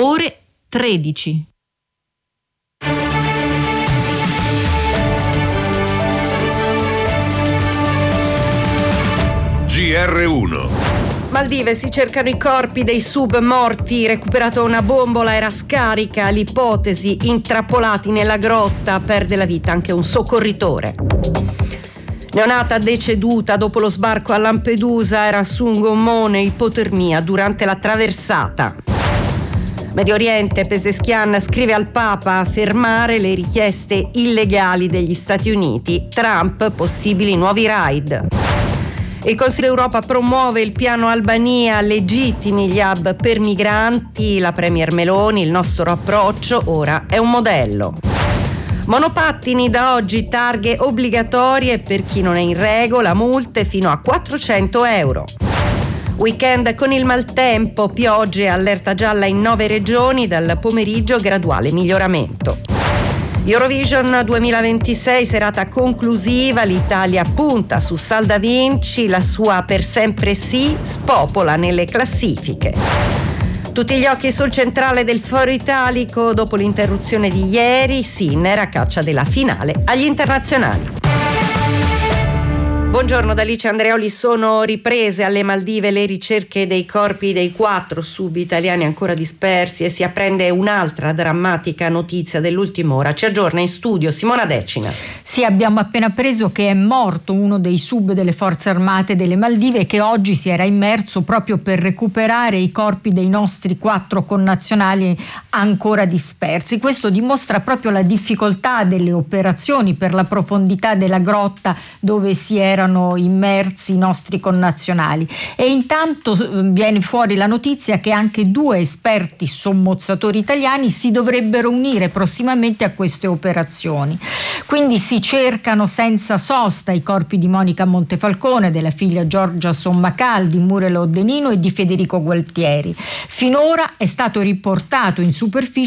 ore 13. GR1. Maldive, si cercano i corpi dei sub morti. Recuperato una bombola, era scarica. L'ipotesi: intrappolati nella grotta, perde la vita anche un soccorritore. Neonata deceduta dopo lo sbarco a Lampedusa, era su un gommone, ipotermia durante la traversata. Medio Oriente, Pezeshkian scrive al Papa a fermare le richieste illegali degli Stati Uniti. Trump, possibili nuovi raid. Il Consiglio d'Europa promuove il piano Albania, legittimi gli hub per migranti. La Premier Meloni: il nostro approccio ora è un modello. Monopattini, da oggi targhe obbligatorie per chi non è in regola, multe fino a 400 euro. Weekend con il maltempo, piogge, allerta gialla in 9 regioni, dal pomeriggio graduale miglioramento. Eurovision 2026, serata conclusiva, l'Italia punta su Salda Vinci, la sua Per sempre sì spopola nelle classifiche. Tutti gli occhi sul centrale del Foro Italico dopo l'interruzione di ieri, Sinner a caccia della finale agli internazionali. Buongiorno da Alice Andreoli. Sono riprese alle Maldive le ricerche dei corpi dei 4 sub italiani ancora dispersi e si apprende un'altra drammatica notizia dell'ultima ora. Ci aggiorna in studio Simona Decina. Sì, abbiamo appena appreso che è morto uno dei sub delle forze armate delle Maldive, che oggi si era immerso proprio per recuperare i corpi dei nostri 4 connazionali ancora dispersi. Questo dimostra proprio la difficoltà delle operazioni per la profondità della grotta dove si erano immersi i nostri connazionali. E intanto viene fuori la notizia che anche 2 esperti sommozzatori italiani si dovrebbero unire prossimamente a queste operazioni. Quindi si cercano senza sosta i corpi di Monica Montefalcone, della figlia Giorgia Sommacal, di Murelo Oddenino e di Federico Gualtieri. Finora è stato riportato in superficie